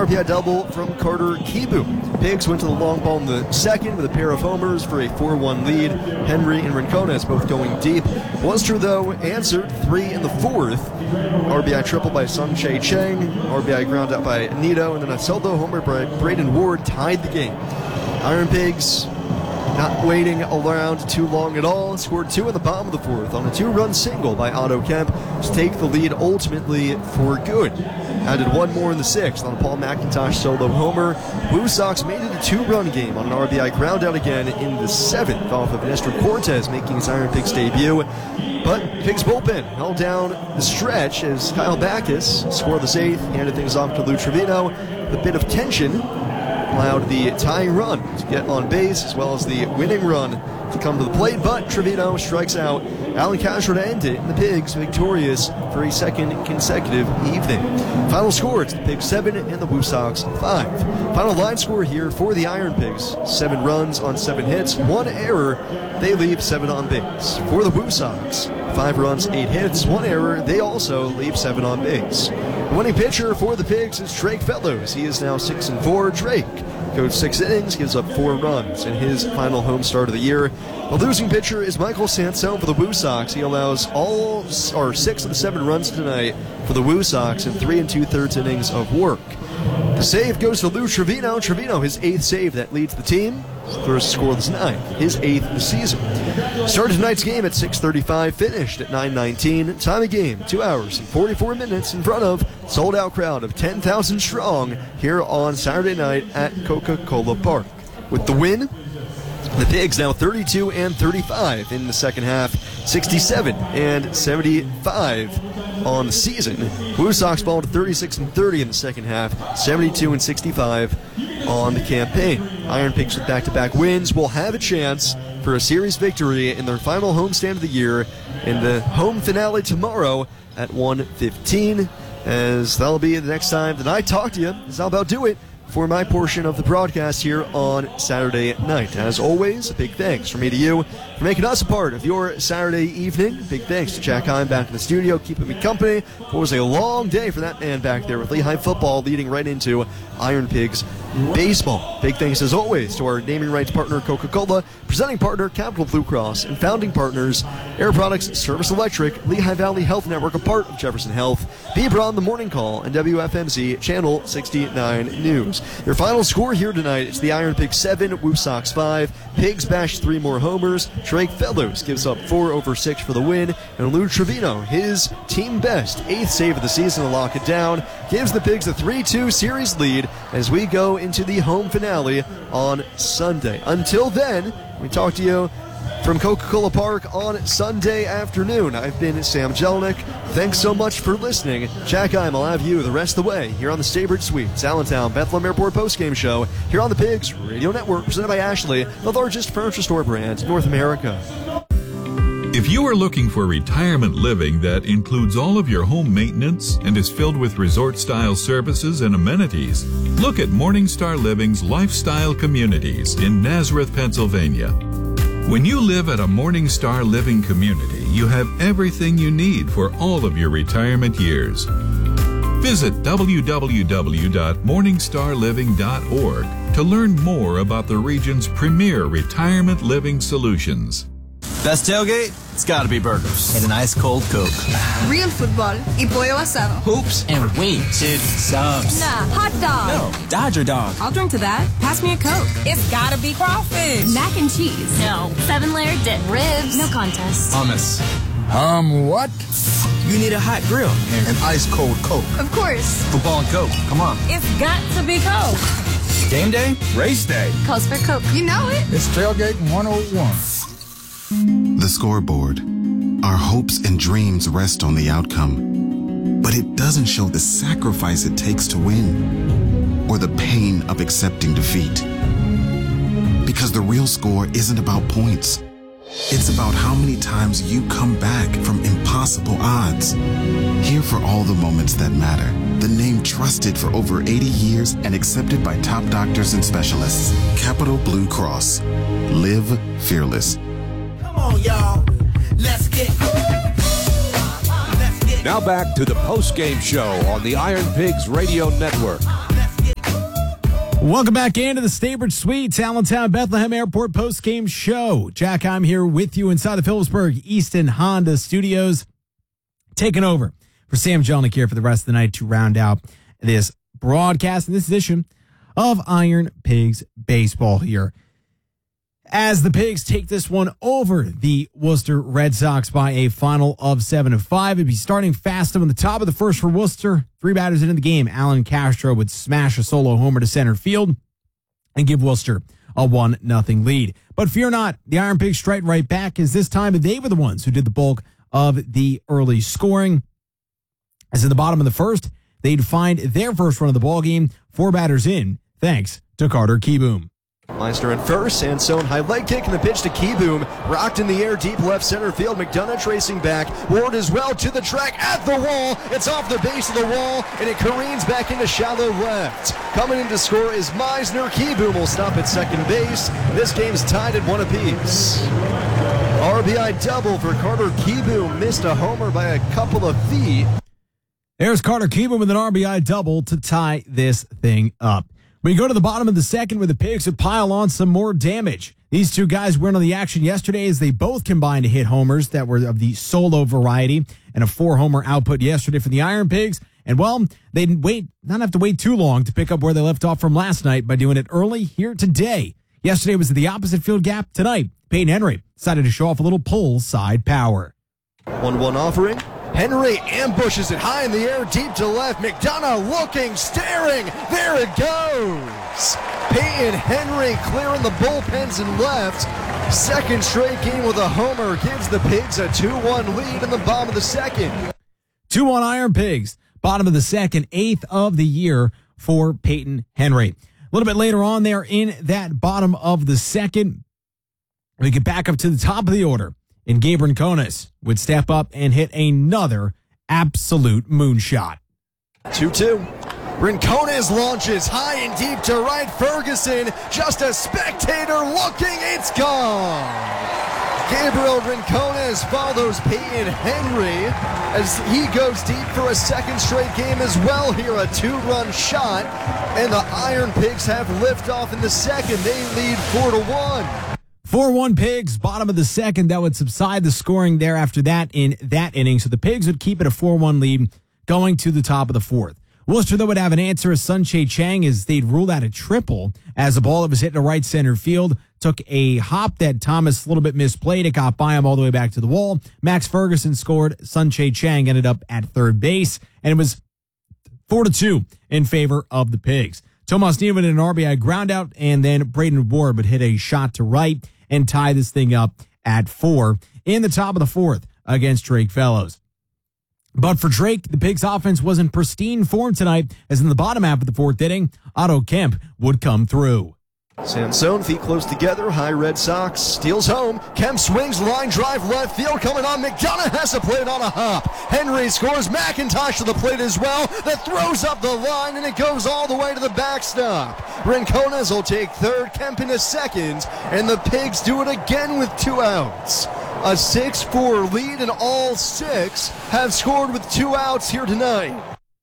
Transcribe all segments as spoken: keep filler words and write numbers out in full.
R B I double from Carter Kibu. Pigs went to the long ball in the second with a pair of homers for a four one lead. Henry and Rincones both going deep. Worcester, though, answered three in the fourth. R B I triple by Sung Chae Chang. R B I ground out by Nito, and then a solo homer by Braden Ward tied the game. Iron Pigs not waiting around too long at all. Scored two in the bottom of the fourth on a two-run single by Otto Kemp to take the lead ultimately for good. Added one more in the sixth on a Paul McIntosh solo homer. Blue Sox made it a two-run game on an R B I ground out again in the seventh off of Nestor Cortez making his Iron Pigs debut. But Pigs bullpen held down the stretch as Kyle Backus scored the eighth, handed things off to Lou Trevino. A bit of tension allowed the tying run to get on base as well as the winning run to come to the plate, but Trevino strikes out Alan Castro to end it, and the Pigs victorious for a second consecutive evening. Final score, it's the Pigs seven and the Blue Sox five. Final line score here for the Iron Pigs, seven runs on seven hits, one error, they leave seven on base. For the Blue Sox, five runs, eight hits, one error, they also leave seven on base. The winning pitcher for the Pigs is Drake Fellows. He is now six and four. Drake goes six innings, gives up four runs in his final home start of the year. The losing pitcher is Michael Sansone for the Blue Sox. He allows all or six of the seven runs tonight for the Blue Sox in three and two-thirds innings of work. The save goes to Lou Trevino. Trevino, his eighth save that leads the team. First scoreless ninth, his eighth of the season. Started tonight's game at six thirty-five, finished at nine nineteen. Time of game, two hours and forty-four minutes in front of sold-out crowd of ten thousand strong here on Saturday night at Coca-Cola Park. With the win, the Pigs now thirty-two and thirty-five in the second half, sixty-seven and seventy-five on the season. Blue Sox ball to thirty-six and thirty in the second half, seventy-two and sixty-five on the campaign. Iron Pigs with back-to-back wins will have a chance for a series victory in their final homestand of the year in the home finale tomorrow at one fifteen, as that'll be the next time that I talk to you. As I'll about do it for my portion of the broadcast here on Saturday night. As always, a big thanks from me to you for making us a part of your Saturday evening. Big thanks to Jack Heim back in the studio, keeping me company. It was a long day for that man back there with Lehigh football leading right into Iron Pigs baseball. Big thanks as always to our naming rights partner Coca-Cola, presenting partner Capital Blue Cross, and founding partners Air Products, Service Electric, Lehigh Valley Health Network, a part of Jefferson Health, B. Braun, The Morning Call, and W F M Z Channel sixty-nine News. Your final score here tonight is the Iron Pigs seven, Blue Sox five. Pigs bash three more homers. Drake Fellows gives up four over six for the win, and Lou Trevino, his team best eighth save of the season to lock it down, gives the Pigs a three two series lead as we go into the home finale on Sunday. Until then, we talk to you from Coca-Cola Park on Sunday afternoon. I've been Sam Jelinek. Thanks so much for listening. Jack Heim, I'll have you the rest of the way here on the Staybridge Suites, Allentown, Bethlehem Airport postgame show here on the Pigs Radio Network, presented by Ashley, the largest furniture store brand in North America. If you are looking for retirement living that includes all of your home maintenance and is filled with resort-style services and amenities, look at Morningstar Living's Lifestyle Communities in Nazareth, Pennsylvania. When you live at a Morningstar Living community, you have everything you need for all of your retirement years. Visit w w w dot morningstar living dot org to learn more about the region's premier retirement living solutions. Best tailgate? It's gotta be burgers. And an ice cold Coke. Real football y pollo asado. Hoops and wings. Dude, subs. Nah, hot dog. No, Dodger dog. I'll drink to that. Pass me a Coke. It's gotta be crawfish. Mac and cheese. No. Seven layer dip. Ribs. No contest. Hummus. Um, what? You need a hot grill. And an ice cold Coke. Of course. Football and Coke. Come on. It's got to be Coke. Game day? Race day. Calls for Coke. You know it. It's Tailgate one oh one. The scoreboard. Our hopes and dreams rest on the outcome, but it doesn't show the sacrifice it takes to win or the pain of accepting defeat. Because the real score isn't about points. It's about how many times you come back from impossible odds. Here for all the moments that matter. The name trusted for over eighty years and accepted by top doctors and specialists. Capital Blue Cross. Live fearless. Come on, y'all. Let's get Let's get Now back to the post-game show on the Iron Pigs Radio Network. Let's get Welcome back into the Staybridge Suites, Allentown Bethlehem Airport post-game show. Jack, I'm here with you inside the Phillipsburg Easton Honda Studios, taking over for Sam Jelnick here for the rest of the night to round out this broadcast and this edition of Iron Pigs Baseball here. As the Pigs take this one over the Worcester Red Sox by a final of seven to five. It'd be starting fast on the top of the first for Worcester. Three batters into the game. Alan Castro would smash a solo homer to center field and give Worcester a one nothing lead. But fear not, the Iron Pigs strike right back, as this time they were the ones who did the bulk of the early scoring. As in the bottom of the first, they'd find their first run of the ballgame, four batters in, thanks to Carter Kieboom. Meister in first, Sansone high leg kick and the pitch to Kieboom. Rocked in the air, deep left center field. McDonough tracing back. Ward as well to the track at the wall. It's off the base of the wall, and it careens back into shallow left. Coming in to score is Meisner. Kieboom will stop at second base. This game's tied at one apiece. R B I double for Carter Kieboom. Missed a homer by a couple of feet. There's Carter Kieboom with an R B I double to tie this thing up. We go to the bottom of the second where the Pigs would pile on some more damage. These two guys weren't on the action yesterday as they both combined to hit homers that were of the solo variety, and a four-homer output yesterday for the Iron Pigs. And, well, they didn't wait, not have to wait too long to pick up where they left off from last night by doing it early here today. Yesterday was the opposite field gap. Tonight, Peyton Henry decided to show off a little pull side power. one one offering. Henry ambushes it high in the air, deep to left. McDonough looking, staring. There it goes. Peyton Henry clearing the bullpens and left. Second straight game with a homer gives the Pigs a two one lead in the bottom of the second. two one Iron Pigs, bottom of the second, eighth of the year for Peyton Henry. A little bit later on there in that bottom of the second, we get back up to the top of the order. And Gabe Rincones would step up and hit another absolute moonshot. two two. Rincones launches high and deep to right. Ferguson, just a spectator looking, it's gone. Gabriel Rincones follows Peyton Henry as he goes deep for a second straight game as well here, a two-run shot. And the Iron Pigs have liftoff in the second. They lead four to one. four one Pigs, bottom of the second. That would subside the scoring there after that in that inning. So the Pigs would keep it a four one lead going to the top of the fourth. Worcester, though, would have an answer as Sun-Che Chang as they'd rule out a triple as the ball that was hit to right center field took a hop that Thomas a little bit misplayed. It got by him all the way back to the wall. Max Ferguson scored. Sun-Che Chang ended up at third base, and it was four to two in favor of the Pigs. Tomas Niemann an R B I ground out, and then Braden Ward would hit a shot to right and tie this thing up at four in the top of the fourth against Drake Fellows. But for Drake, the Pigs offense was in pristine form tonight, as in the bottom half of the fourth inning, Otto Kemp would come through. Sansone, feet close together, high Red Sox, steals home. Kemp swings, line drive left field, coming on. McDonough has to play it on a hop. Henry scores, McIntosh to the plate as well. That throws up the line, and it goes all the way to the backstop. Rincones will take third, Kemp into second, and the Pigs do it again with two outs. A six four lead, and all six have scored with two outs here tonight.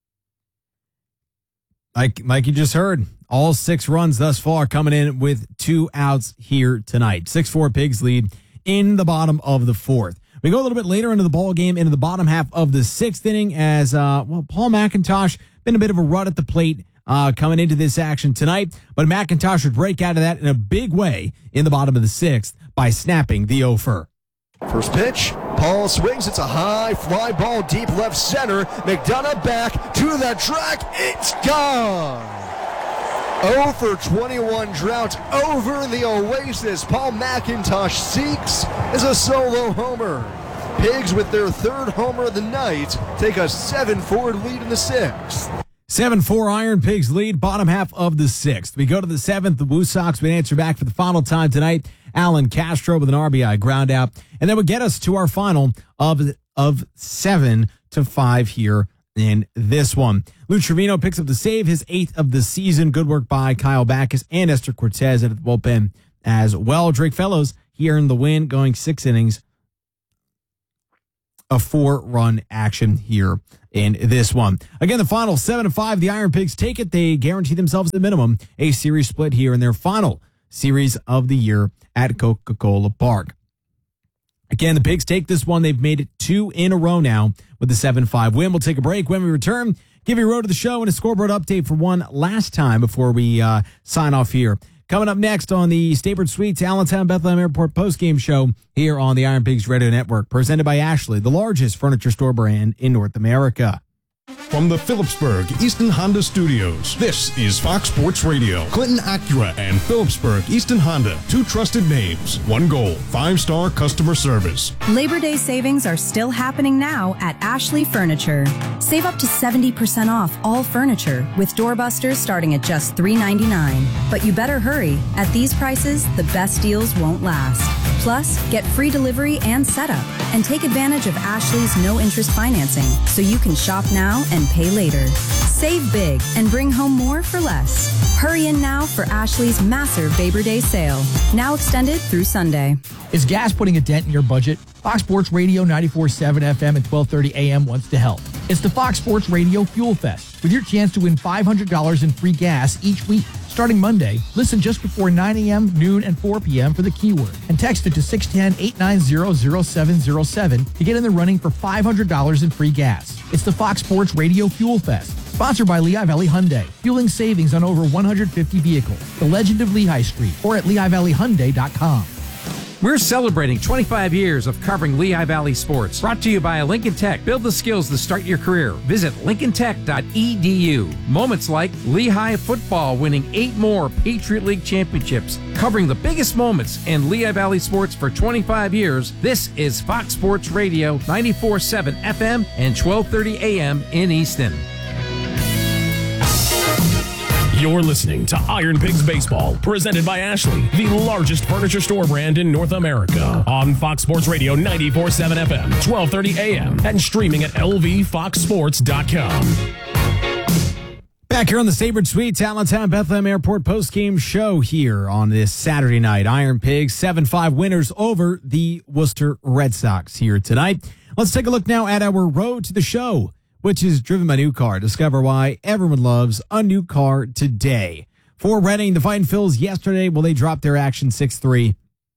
Like, like you just heard, all six runs thus far coming in with two outs here tonight. six four Pigs lead in the bottom of the fourth. We go a little bit later into the ball game, into the bottom half of the sixth inning, as uh, well, Paul McIntosh been a bit of a rut at the plate uh, coming into this action tonight, but McIntosh would break out of that in a big way in the bottom of the sixth by snapping the offer. First pitch, Paul swings, it's a high fly ball deep left center. McDonough back to the track, it's gone. oh for twenty-one drought over the Oasis. Paul McIntosh seeks as a solo homer. Pigs with their third homer of the night take a seven four lead in the sixth. seven four Iron Pigs lead, bottom half of the sixth. We go to the seventh. The Woo Sox would answer back for the final time tonight. Alan Castro with an R B I ground out. And that would get us to our final of, of seven to five here in this one. Lou Trevino picks up the save, his eighth of the season. Good work by Kyle Backus and Esther Cortez at the bullpen as well. Drake Fellows here in the win, going six innings a four-run action here in this one. Again, the final seven and five, the Iron Pigs take it. They guarantee themselves the minimum a series split here in their final series of the year at Coca-Cola Park. Again, the Pigs take this one. They've made it two in a row now with the seven five win. We'll take a break. When we return, give you a road to the show and a scoreboard update for one last time before we uh, sign off here. Coming up next on the Staybird Suites Allentown Bethlehem Airport postgame show here on the Iron Pigs Radio Network, presented by Ashley, the largest furniture store brand in North America. From the Phillipsburg Easton Honda Studios, this is Fox Sports Radio. Clinton Acura and Phillipsburg Easton Honda, two trusted names, one goal, five-star customer service. Labor Day savings are still happening now at Ashley Furniture. Save up to seventy percent off all furniture with doorbusters starting at just three ninety-nine. But you better hurry. At these prices, the best deals won't last. Plus, get free delivery and setup, and take advantage of Ashley's no-interest financing so you can shop now and pay later. Save big and bring home more for less. Hurry in now for Ashley's massive Labor Day sale, now extended through Sunday. Is gas putting a dent in your budget? Fox Sports Radio ninety-four point seven F M and twelve thirty A M wants to help. It's the Fox Sports Radio Fuel Fest, with your chance to win five hundred dollars in free gas each week. Starting Monday, listen just before nine A M, noon, and four P M for the keyword, and text it to six one zero, eight nine zero, zero seven zero seven to get in the running for five hundred dollars in free gas. It's the Fox Sports Radio Fuel Fest, sponsored by Lehigh Valley Hyundai, fueling savings on over one hundred fifty vehicles. The Legend of Lehigh Street, or at lehigh valley hyundai dot com. We're celebrating twenty-five years of covering Lehigh Valley sports. Brought to you by Lincoln Tech. Build the skills to start your career. Visit lincoln tech dot e d u. Moments like Lehigh football winning eight more Patriot League championships. Covering the biggest moments in Lehigh Valley sports for twenty-five years. This is Fox Sports Radio ninety-four point seven F M and twelve thirty A M in Easton. You're listening to Iron Pigs Baseball, presented by Ashley, the largest furniture store brand in North America. On Fox Sports Radio ninety-four point seven F M, twelve thirty A M, and streaming at l v fox sports dot com. Back here on the Staybird Suites Allentown Bethlehem Airport postgame show here on this Saturday night. Iron Pigs seven five winners over the Worcester Red Sox here tonight. Let's take a look now at our road to the show, which is driven by New Car. Discover why everyone loves a new car today. For Reading, the Fighting Phils yesterday, well, they dropped their action six three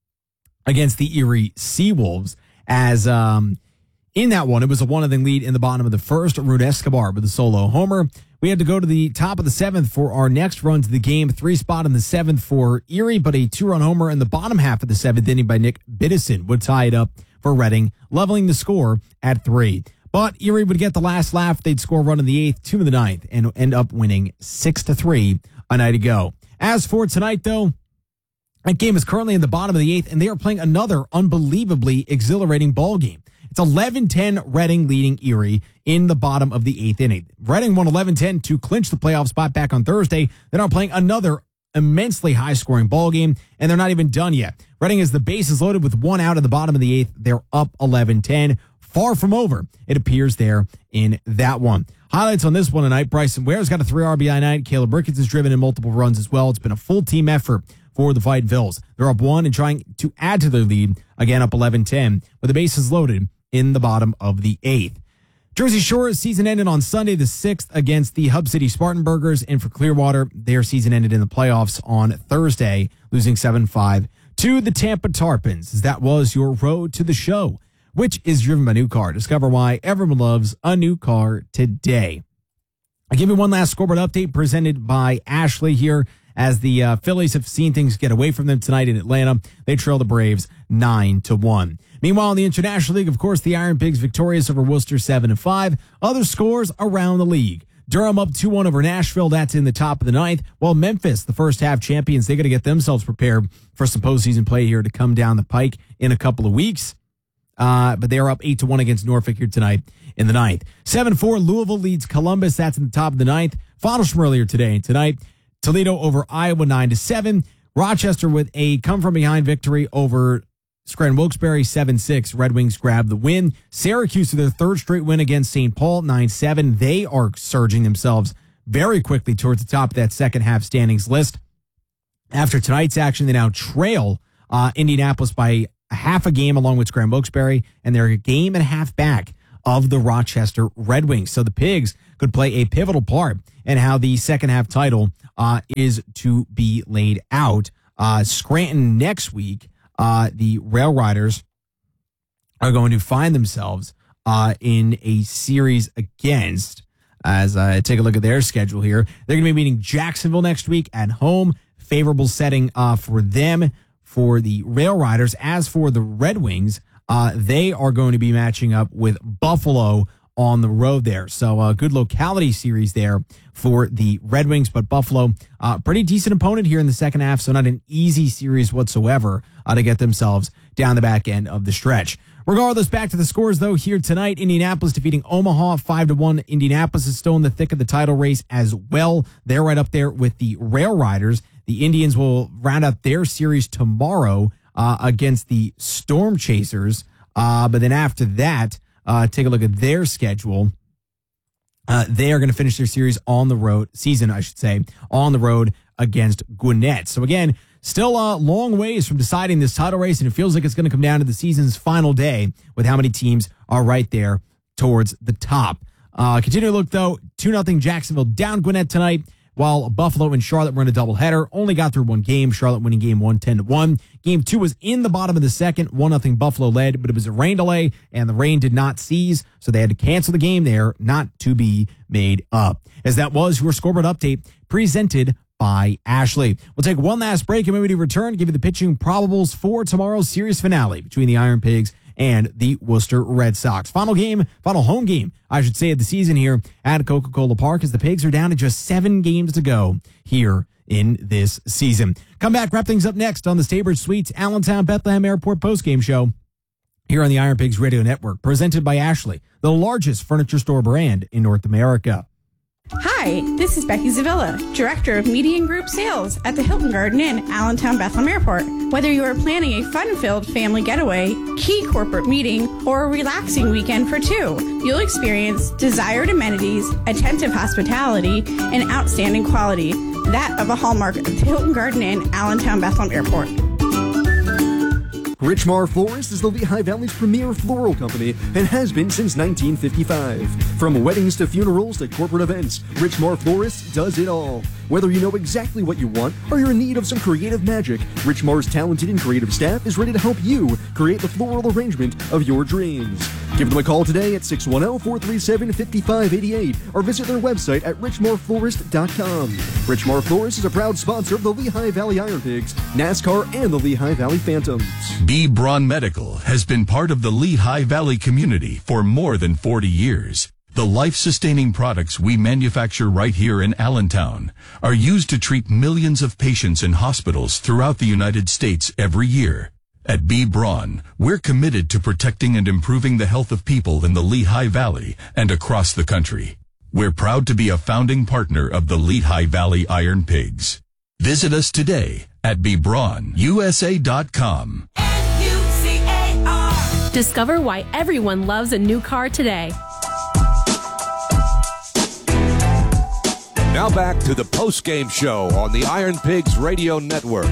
against the Erie Seawolves. As um, in that one, it was a one-nothing lead in the bottom of the first. Rude Escobar with a solo homer. We had to go to the top of the seventh for our next run to the game. Three spot in the seventh for Erie, but a two-run homer in the bottom half of the seventh inning by Nick Biddison would tie it up for Reading, leveling the score at three. But Erie would get the last laugh. They'd score a run in the eighth, two in the ninth, and end up winning six to three a night ago. As for tonight, though, that game is currently in the bottom of the eighth, and they are playing another unbelievably exhilarating ball game. It's eleven ten Reading leading Erie in the bottom of the eighth inning. Reading won eleven ten to clinch the playoff spot back on Thursday. They're now playing another immensely high-scoring ball game, and they're not even done yet. Reading has the bases loaded with one out at the bottom of the eighth. They're up eleven ten. Far from over, it appears there in that one. Highlights on this one tonight: Bryson Ware's got a three R B I night. Caleb Ricketts has driven in multiple runs as well. It's been a full team effort for the Fighting Phils. They're up one and trying to add to their lead, again up eleven ten, with the bases loaded in the bottom of the eighth. Jersey Shore's season ended on Sunday the sixth against the Hub City Spartanburgers, and for Clearwater, their season ended in the playoffs on Thursday, losing seven five to the Tampa Tarpons. That was your road to the show, which is driven by New Car. Discover why everyone loves a new car today. I'll give you one last scoreboard update presented by Ashley here, as the uh, Phillies have seen things get away from them tonight in Atlanta. They trail the Braves nine to one. Meanwhile, in the International League, of course, the Iron Pigs victorious over Worcester seven to five. Other scores around the league: Durham up two one over Nashville. That's in the top of the ninth. While Memphis, the first half champions, they got to get themselves prepared for some postseason play here to come down the pike in a couple of weeks. Uh, but they are up eight to one against Norfolk here tonight in the ninth. seven four, Louisville leads Columbus. That's in the top of the ninth. Finals from earlier today and tonight: Toledo over Iowa nine to seven. Rochester with a come-from-behind victory over Scranton Wilkes-Barre seven six. Red Wings grab the win. Syracuse with their third straight win against Saint Paul nine seven. They are surging themselves very quickly towards the top of that second half standings list. After tonight's action, they now trail uh, Indianapolis by a half a game along with Graham Wilkes-Barre, and they're a game and a half back of the Rochester Red Wings. So the Pigs could play a pivotal part in how the second half title uh, is to be laid out. Uh, Scranton next week, uh, the Rail Riders are going to find themselves uh, in a series against, as I take a look at their schedule here, they're going to be meeting Jacksonville next week at home. Favorable setting uh, for them, for the Rail Riders. As for the Red Wings, uh, they are going to be matching up with Buffalo on the road there. So a uh, good locality series there for the Red Wings, but Buffalo, uh, pretty decent opponent here in the second half, so not an easy series whatsoever uh, to get themselves down the back end of the stretch. Regardless, back to the scores, though, here tonight. Indianapolis defeating Omaha five to one. Indianapolis is still in the thick of the title race as well. They're right up there with the Rail Riders. The Indians will round out their series tomorrow uh, against the Storm Chasers. Uh, but then after that, uh, take a look at their schedule. Uh, they are going to finish their series on the road, season, I should say, on the road against Gwinnett. So again, still a long ways from deciding this title race, and it feels like it's going to come down to the season's final day with how many teams are right there towards the top. Uh, continue to look, though, two nothing Jacksonville down Gwinnett tonight, while Buffalo and Charlotte were in a doubleheader. Only got through one game. Charlotte winning game one, ten to one. Game two was in the bottom of the second. one nothing Buffalo led, but it was a rain delay, and the rain did not cease, so they had to cancel the game there, not to be made up. As that was your scoreboard update presented by Ashley. We'll take one last break, and when we return, give you the pitching probables for tomorrow's series finale between the Iron Pigs and the Worcester Red Sox. Final game, final home game, I should say, of the season here at Coca-Cola Park, as the Pigs are down to just seven games to go here in this season. Come back, wrap things up next on the Staybridge Suites Allentown Bethlehem Airport postgame show here on the Iron Pigs Radio Network, presented by Ashley, the largest furniture store brand in North America. Hi, this is Becky Zavilla, Director of Media and Group Sales at the Hilton Garden Inn, Allentown Bethlehem Airport. Whether you are planning a fun-filled family getaway, key corporate meeting, or a relaxing weekend for two, you'll experience desired amenities, attentive hospitality, and outstanding quality, that of a hallmark of the Hilton Garden Inn, Allentown Bethlehem Airport. Richmar Florist is the Lehigh Valley's premier floral company and has been since nineteen fifty-five. From weddings to funerals to corporate events, Richmar Florist does it all. Whether you know exactly what you want or you're in need of some creative magic, Richmar's talented and creative staff is ready to help you create the floral arrangement of your dreams. Give them a call today at six one zero, four three seven, five five eight eight or visit their website at richmar florist dot com. Richmar Florist is a proud sponsor of the Lehigh Valley Iron Pigs, NASCAR, and the Lehigh Valley Phantoms. B. Braun Medical has been part of the Lehigh Valley community for more than forty years. The life-sustaining products we manufacture right here in Allentown are used to treat millions of patients in hospitals throughout the United States every year. At B. Braun, we're committed to protecting and improving the health of people in the Lehigh Valley and across the country. We're proud to be a founding partner of the Lehigh Valley Iron Pigs. Visit us today at b braun u s a dot com. Discover why everyone loves a new car today. Now back to the post-game show on the Iron Pigs Radio Network.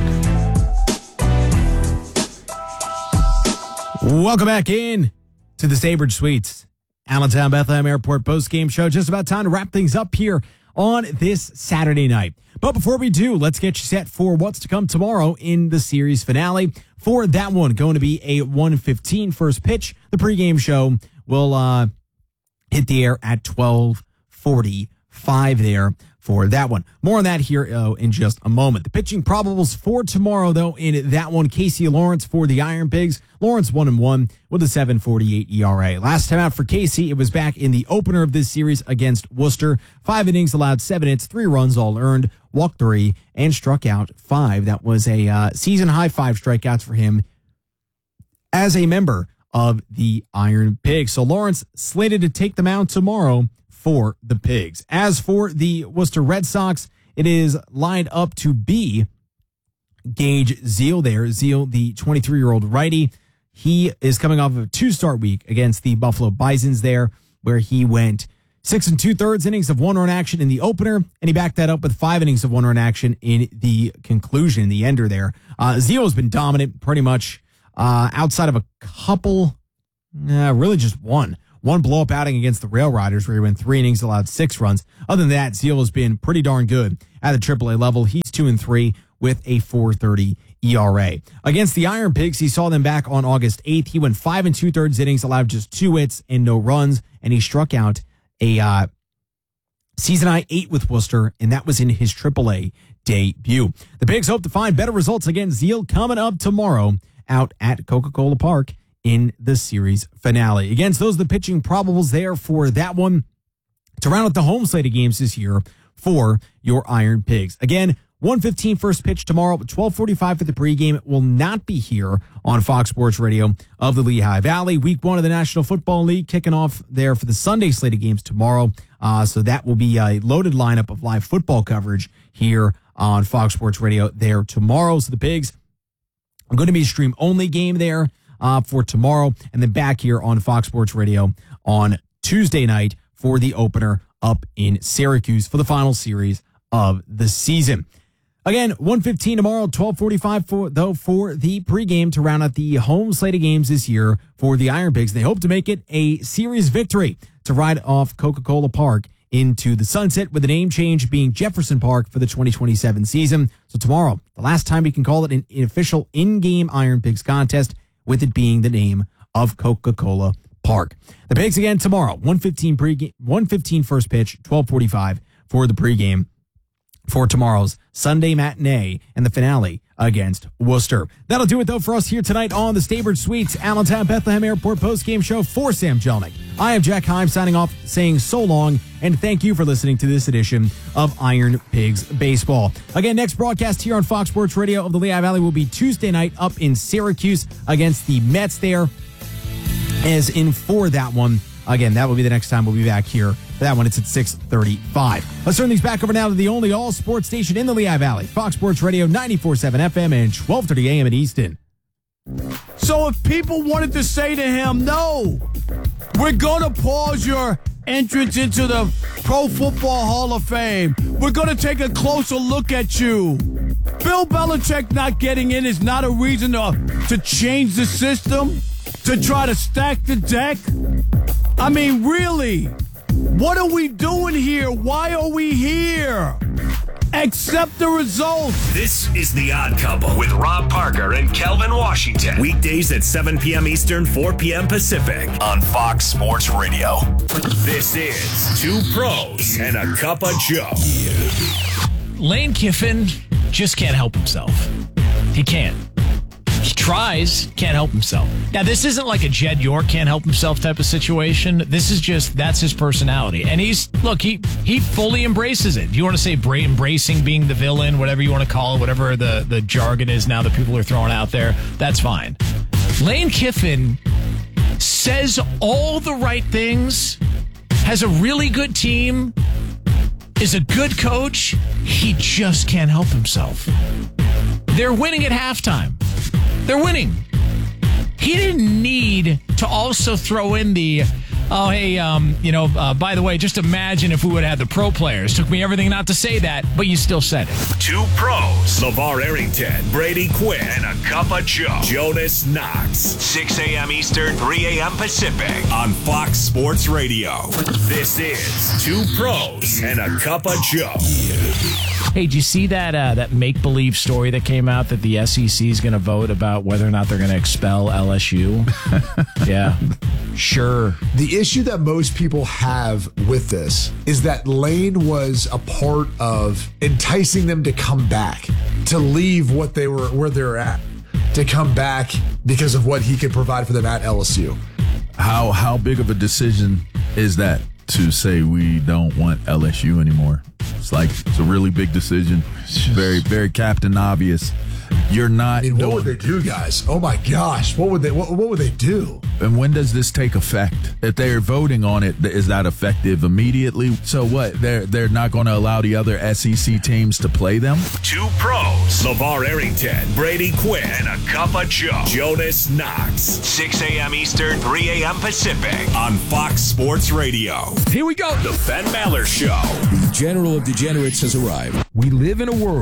Welcome back in to the Staybridge Suites Allentown Bethlehem Airport post-game show. Just about time to wrap things up here on this Saturday night. But before we do, let's get you set for what's to come tomorrow in the series finale. For that one, going to be a one fifteen first pitch. The pregame show will uh, hit the air at twelve forty-five there for that one. More on that here uh, in just a moment. The pitching probables for tomorrow, though, in that one, Casey Lawrence for the Iron Pigs. Lawrence one and one with a seven forty-eight E R A. Last time out for Casey, it was back in the opener of this series against Worcester. Five innings, allowed seven hits, three runs, all earned, walked three, and struck out five. That was a uh, season-high five strikeouts for him as a member of the Iron Pigs. So Lawrence slated to take the mound tomorrow for the Pigs. As for the Worcester Red Sox, it is lined up to be Gage Zeal there. Zeal, the twenty-three-year-old righty. He is coming off of a two-start week against the Buffalo Bisons there, where he went six and two-thirds innings of one-run action in the opener, and he backed that up with five innings of one-run action in the conclusion, the ender there. Uh, Zeal has been dominant pretty much uh, outside of a couple, uh, really just one. One blow-up outing against the Rail Riders where he went three innings, allowed six runs. Other than that, Zeal has been pretty darn good at the triple A level. He's two and three with a four thirty E R A. Against the Iron Pigs, he saw them back on August eighth. He went five and two-thirds innings, allowed just two hits and no runs, and he struck out a uh, season-high eight with Worcester, and that was in his triple A debut. The Pigs hope to find better results against Zeal coming up tomorrow out at Coca-Cola Park in the series finale. Against those, the pitching probables there for that one to round out the home slate of games this year for your Iron Pigs. Again, one fifteen first pitch tomorrow, twelve forty-five for the pregame. It will not be here on Fox Sports Radio of the Lehigh Valley. Week one of the National Football League kicking off there for the Sunday slate of games tomorrow. Uh, so that will be a loaded lineup of live football coverage here on Fox Sports Radio there tomorrow. So the Pigs are going to be a stream-only game there uh, for tomorrow, and then back here on Fox Sports Radio on Tuesday night for the opener up in Syracuse for the final series of the season. Again, one fifteen tomorrow, twelve forty-five for though for the pregame to round out the home slate of games this year for the Iron Pigs. They hope to make it a series victory to ride off Coca-Cola Park into the sunset, with the name change being Jefferson Park for the twenty twenty-seven season. So tomorrow, the last time we can call it an official in-game Iron Pigs contest, with it being the name of Coca-Cola Park. The Pigs again tomorrow, one fifteen pregame, one fifteen first pitch, twelve forty-five for the pregame for tomorrow's Sunday matinee and the finale against Worcester. That'll do it, though, for us here tonight on the Staybridge Suites Allentown Bethlehem Airport postgame show. For Sam Jelnick, I am Jack Heim signing off, saying so long, and thank you for listening to this edition of Iron Pigs Baseball. Again, next broadcast here on Fox Sports Radio of the Lehigh Valley will be Tuesday night up in Syracuse against the Mets there, as in for that one. Again, that will be the next time we'll be back here. For that one, it's at six thirty-five. Let's turn things back over now to the only all-sports station in the Lehigh Valley, Fox Sports Radio, ninety-four point seven F M and twelve thirty A M in Easton. So if people wanted to say to him, no, we're going to pause your entrance into the Pro Football Hall of Fame. We're going to take a closer look at you. Bill Belichick not getting in is not a reason to, to change the system, to try to stack the deck. I mean, really, what are we doing here? Why are we here? Accept the results. This is The Odd Couple with Rob Parker and Kelvin Washington. Weekdays at seven p.m. Eastern, four p.m. Pacific on Fox Sports Radio. This is Two Pros and a Cup of Joe. Lane Kiffin just can't help himself. He can't. He tries, can't help himself. Now, this isn't like a Jed York can't help himself type of situation. This is just, that's his personality. And he's, look, he he fully embraces it. If you want to say bra- embracing being the villain, whatever you want to call it, whatever the, the jargon is now that people are throwing out there, that's fine. Lane Kiffin says all the right things, has a really good team, is a good coach. He just can't help himself. They're winning at halftime. They're winning. He didn't need to also throw in the, oh, hey, um, you know, uh, by the way, just imagine if we would have had the pro players. Took me everything not to say that, but you still said it. Two Pros, LeVar Arrington, Brady Quinn, and a Cup of Joe, Jonas Knox. six a.m. Eastern, three a.m. Pacific on Fox Sports Radio. This is Two Pros and a Cup of Joe. Hey, did you see that uh, that make-believe story that came out that the S E C is going to vote about whether or not they're going to expel L S U? Yeah, sure. The issue that most people have with this is that Lane was a part of enticing them to come back, to leave what they were, where they're at, to come back because of what he could provide for them at L S U. How how big of a decision is that to say we don't want L S U anymore? It's like, it's a really big decision. Just, very, very Captain Obvious. You're not. I mean, what doing, would they do, guys? Oh my gosh, what would they? What, what would they do? And when does this take effect? If they're voting on it, is that effective immediately? So what? They're they're not going to allow the other S E C teams to play them? Two Pros, LeVar Arrington, Brady Quinn, and a Cup of Joe, Jonas Knox. six a.m. Eastern, three a.m. Pacific on Fox Sports Radio. Here we go. The Ben Maller Show. The General of Degenerates has arrived. We live in a world where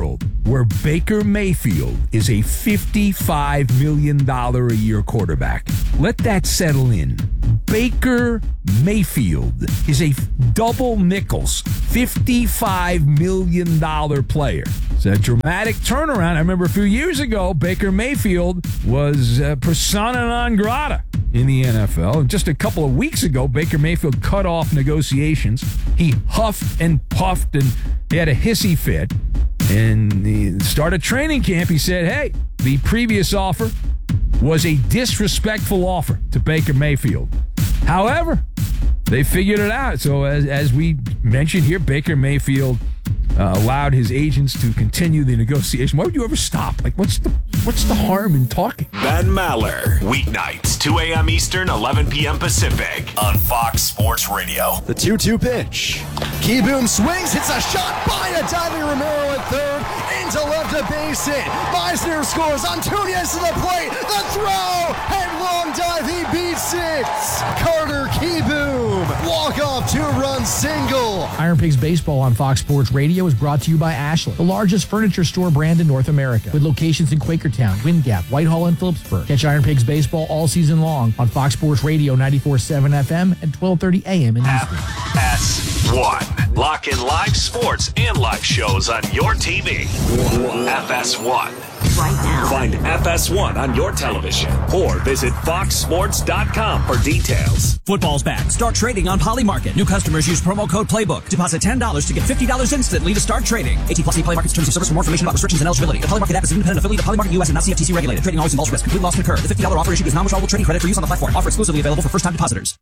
where Baker Mayfield is a fifty-five million dollars a year quarterback. Let that settle in. Baker Mayfield is a double nickels, fifty-five million dollars player. It's a dramatic turnaround. I remember a few years ago, Baker Mayfield was uh, persona non grata in the N F L. And just a couple of weeks ago, Baker Mayfield cut off negotiations. He huffed and puffed and he had a hissy fit. And he started training camp. He said, hey, the previous offer was a disrespectful offer to Baker Mayfield. However, they figured it out. So as, as we mentioned here, Baker Mayfield uh, allowed his agents to continue the negotiation. Why would you ever stop? Like, what's the what's the harm in talking? Ben Maller, weeknights, two a.m. Eastern, eleven p.m. Pacific, on Fox Sports Radio. The two two pitch. Keyboom swings, hits a shot by a diving Romero at third, into left, a base hit. Meisner scores, Antunias to the plate, the throw, headlong dive, he beats it. Carter Keyboom, walk-off two-run single. Iron Pigs Baseball on Fox Sports Radio is brought to you by Ashley, the largest furniture store brand in North America, with locations in Quakertown, Wind Gap, Whitehall, and Phillipsburg. Catch Iron Pigs Baseball all season long on Fox Sports Radio ninety-four point seven F M and twelve thirty A M in Eastern. F S one. Lock in live sports and live shows on your T V. F S one. Right now. Find F S one on your television or visit fox sports dot com for details. Football's back. Start trading on Polymarket. New customers use promo code Playbook. Deposit ten dollars to get fifty dollars instantly to start trading. eighteen plus Polymarket's terms of service. For more information about restrictions and eligibility. The Polymarket app is an independent affiliate of Polymarket U S and not C F T C regulated. Trading always involves risk. Complete loss can occur. The fifty dollars offer issued is non-withdrawable trading credit for use on the platform. Offer exclusively available for first-time depositors.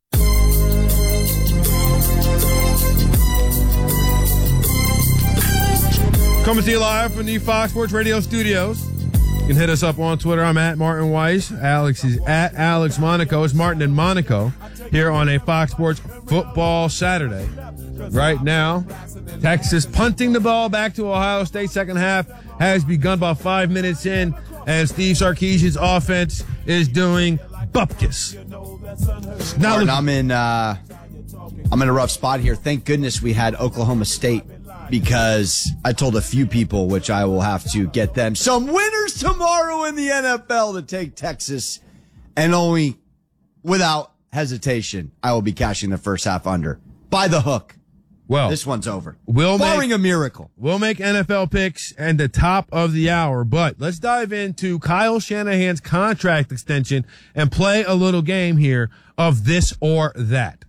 Coming to you live from the Fox Sports Radio studios. You can hit us up on Twitter. I'm at Martin Weiss. Alex is at Alex Monaco. It's Martin in Monaco here on a Fox Sports Football Saturday. Right now, Texas punting the ball back to Ohio State. Second half has begun about five minutes in, and Steve Sarkisian's offense is doing bupkis. Now Martin, I'm in. Uh, I'm in a rough spot here. Thank goodness we had Oklahoma State, because I told a few people, which I will have to get them some winners tomorrow in the N F L to take Texas, and only without hesitation, I will be cashing the first half under by the hook. Well, this one's over. We'll barring make, a miracle. We'll make N F L picks and the top of the hour, but let's dive into Kyle Shanahan's contract extension and play a little game here of this or that.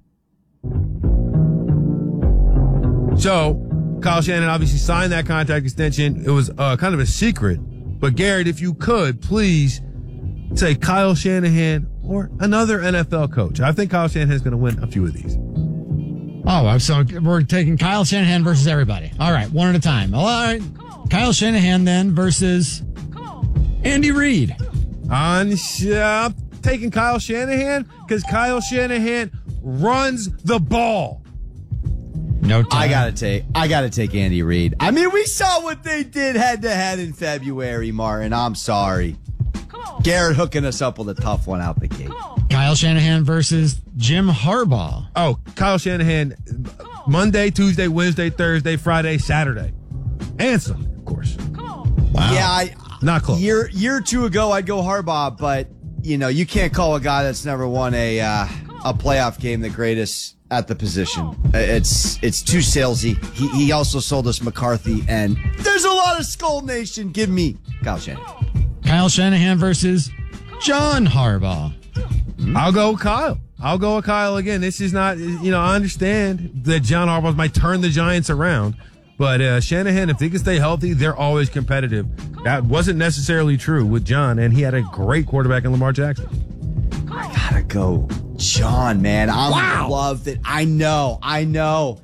So, Kyle Shanahan obviously signed that contract extension. It was uh, kind of a secret. But, Garrett, if you could, please say Kyle Shanahan or another N F L coach. I think Kyle Shanahan is going to win a few of these. Oh, so we're taking Kyle Shanahan versus everybody. All right, one at a time. All right. Kyle Shanahan then versus Andy Reid. I'm uh, taking Kyle Shanahan because Kyle Shanahan runs the ball. No time. I gotta take. I gotta take Andy Reid. I mean, we saw what they did head to head in February, Martin. I'm sorry. Garrett hooking us up with a tough one out the gate. Kyle Shanahan versus Jim Harbaugh. Oh, Kyle Shanahan, Monday, Tuesday, Wednesday, Thursday, Friday, Saturday, and Sunday, of course. Wow. Yeah, I, not close. Year year or two ago, I'd go Harbaugh, but you know, you can't call a guy that's never won a uh, a playoff game the greatest at the position. It's it's too salesy. He he also sold us McCarthy, and there's a lot of Skull Nation. Give me Kyle Shanahan. Kyle Shanahan versus John Harbaugh. I'll go with Kyle. I'll go with Kyle again. This is not, you know, I understand that John Harbaugh might turn the Giants around, but uh, Shanahan, if they can stay healthy, they're always competitive. That wasn't necessarily true with John, and he had a great quarterback in Lamar Jackson. I gotta go John, man. I'm wow. love that. I know, I know.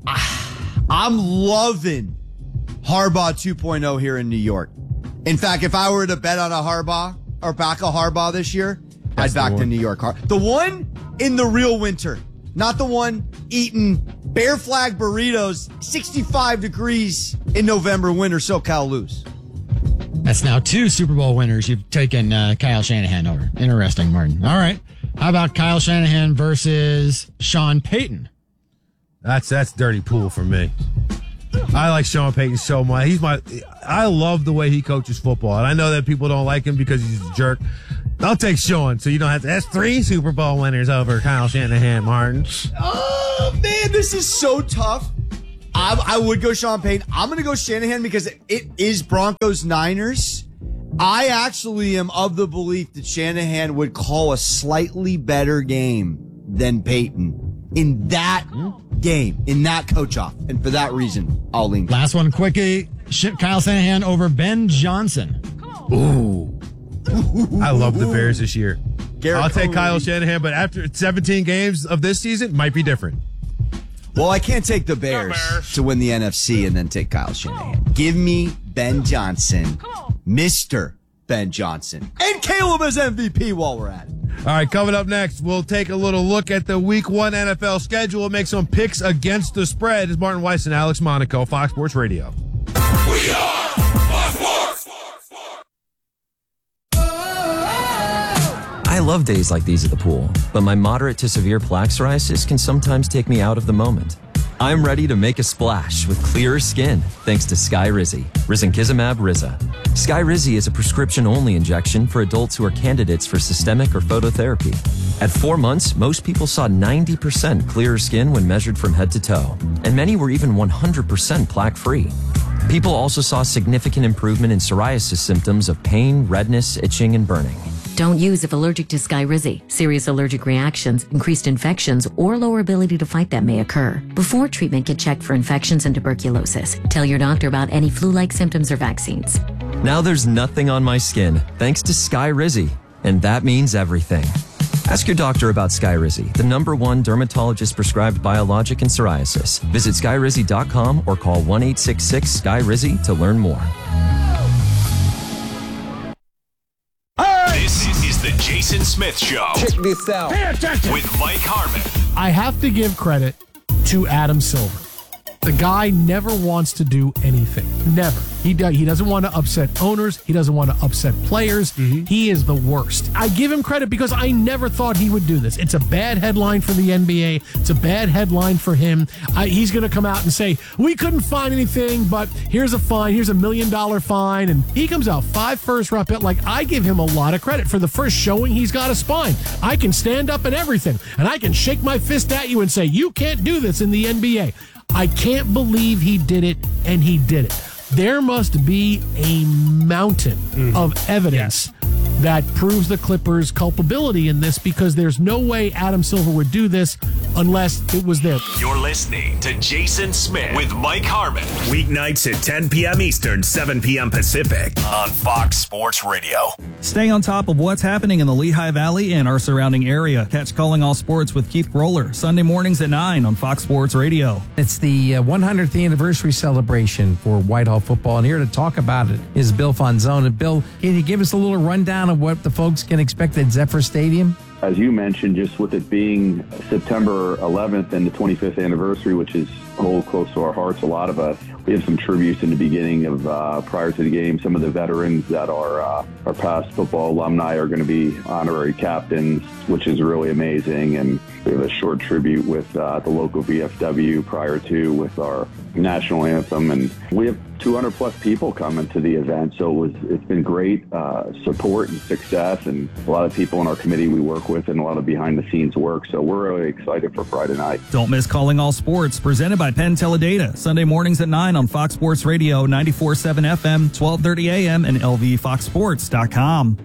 I'm loving Harbaugh two point oh here in New York. In fact, if I were to bet on a Harbaugh or back a Harbaugh this year, That's I'd back the, the New York Har- The one in the real winter, not the one eating Bear Flag burritos, sixty-five degrees in November, winter, SoCal lose. That's now two Super Bowl winners. You've taken uh, Kyle Shanahan over. Interesting, Martin. All right. How about Kyle Shanahan versus Sean Payton? That's that's dirty pool for me. I like Sean Payton so much. He's my I love the way he coaches football. And I know that people don't like him because he's a jerk. I'll take Sean, so you don't have to. That's three Super Bowl winners over Kyle Shanahan, Martin. Oh, man, this is so tough. I, I would go Sean Payton. I'm going to go Shanahan because it is Broncos-Niners. I actually am of the belief that Shanahan would call a slightly better game than Payton in that game, in that coach-off. And for that reason, I'll lean. Last one, quickie. Kyle Shanahan over Ben Johnson. Ooh. I love the Bears this year. Garrett I'll take Cole. Kyle Shanahan, but after seventeen games of this season, might be different. Well, I can't take the Bears, Bears to win the N F C and then take Kyle Shanahan. Give me Ben Johnson, Mister Ben Johnson, and Caleb as M V P while we're at it. All right, coming up next, we'll take a little look at the Week One N F L schedule and make some picks against the spread. It's Martin Weiss and Alex Monaco, Fox Sports Radio. We are Fox Sports. I love days like these at the pool, but my moderate to severe plaque psoriasis can sometimes take me out of the moment. I'm ready to make a splash with clearer skin thanks to Skyrizi, Risankizumab Riza. Skyrizi is a prescription-only injection for adults who are candidates for systemic or phototherapy. At four months, most people saw ninety percent clearer skin when measured from head to toe, and many were even one hundred percent plaque-free. People also saw significant improvement in psoriasis symptoms of pain, redness, itching, and burning. Don't use if allergic to Skyrizi. Serious allergic reactions, increased infections, or lower ability to fight them may occur. Before treatment, get checked for infections and tuberculosis. Tell your doctor about any flu-like symptoms or vaccines. Now there's nothing on my skin thanks to Skyrizi, and that means everything. Ask your doctor about Skyrizi, the number one dermatologist-prescribed biologic in psoriasis. Visit skyrizi dot com or call one eight six six Sky Rizi to learn more. This is the Jason Smith Show. Check this out. Pay attention. With Mike Harmon. I have to give credit to Adam Silver. The guy never wants to do anything. Never. He do, he doesn't want to upset owners. He doesn't want to upset players. Mm-hmm. He is the worst. I give him credit because I never thought he would do this. It's a bad headline for the N B A. It's a bad headline for him. I, he's going to come out and say, we couldn't find anything, but here's a fine. Here's a million dollar fine. And he comes out five first round pick. Like, I give him a lot of credit for the first showing he's got a spine. I can stand up and everything. And I can shake my fist at you and say, you can't do this in the N B A. I can't believe he did it, and he did it. There must be a mountain mm. of evidence yes. that proves the Clippers' culpability in this, because there's no way Adam Silver would do this unless it was there. You're listening to Jason Smith with Mike Harmon. Weeknights at ten p.m. Eastern, seven p.m. Pacific on Fox Sports Radio. Stay on top of what's happening in the Lehigh Valley and our surrounding area. Catch Calling All Sports with Keith Roller, Sunday mornings at nine on Fox Sports Radio. It's the uh, one hundredth anniversary celebration for Whitehall football, and here to talk about it is Bill Fonzone. And Bill, can you give us a little rundown of what the folks can expect at Zephyr Stadium? As you mentioned, just with it being September eleventh and the twenty-fifth anniversary, which is hold close to our hearts, a lot of us, we have some tributes in the beginning of uh, prior to the game. Some of the veterans that are uh, our past football alumni are going to be honorary captains, which is really amazing. And we have a short tribute with uh, the local V F W prior to with our national anthem, and we have two hundred plus people coming to the event. So it was, it's been great uh, support and success, and a lot of people in our committee we work with, and a lot of behind the scenes work. So we're really excited for Friday night. Don't miss Calling All Sports, presented by Penn Teledata, Sunday mornings at nine on Fox Sports Radio, ninety-four point seven F M, twelve thirty A M, and L V fox sports dot com.